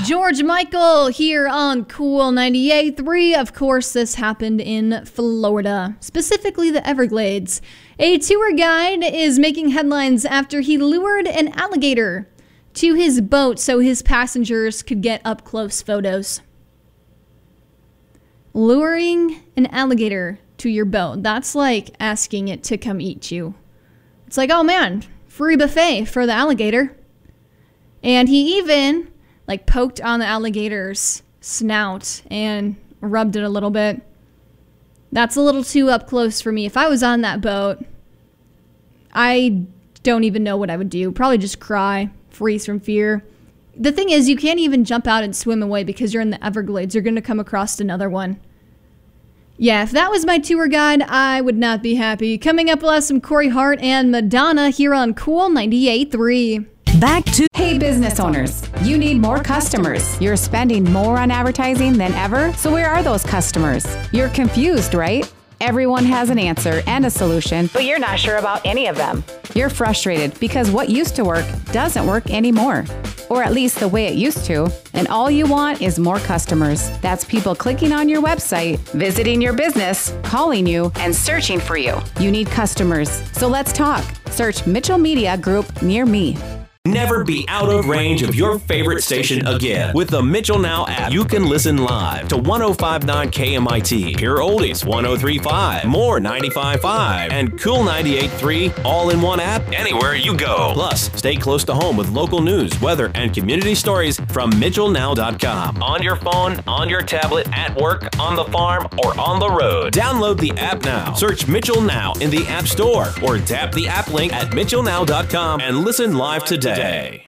George Michael here on Cool 98.3. Of course, this happened in Florida, specifically the Everglades. A tour guide is making headlines after he lured an alligator to his boat so his passengers could get up-close photos. Luring an alligator to your boat. That's like asking it to come eat you. It's like, oh man, free buffet for the alligator. And he even like poked on the alligator's snout and rubbed it a little bit. That's a little too up close for me. If I was on that boat, I don't even know what I would do. Probably just cry, freeze from fear. The thing is, you can't even jump out and swim away because you're in the Everglades. You're going to come across another one. Yeah, if that was my tour guide, I would not be happy. Coming up, we'll have some Corey Hart and Madonna here on Cool 98.3. Back to Hey business owners, you need more customers. You're spending more on advertising than ever, so where are those customers? You're confused, right? Everyone has an answer and a solution, but you're not sure about any of them. You're frustrated because what used to work doesn't work anymore, or at least the way it used to, and all you want is more customers. That's people clicking on your website, visiting your business, calling you, and searching for you. You need customers, so let's talk. Search Mitchell Media Group near me. Never be out of range of your favorite station again. With the Mitchell Now app, you can listen live to 105.9 KMIT, Pure Oldies 103.5, More 95.5, and Cool 98.3 all in one app anywhere you go. Plus, stay close to home with local news, weather, and community stories from MitchellNow.com. On your phone, on your tablet, at work, on the farm, or on the road. Download the app now. Search Mitchell Now in the App Store or tap the app link at MitchellNow.com and listen live today.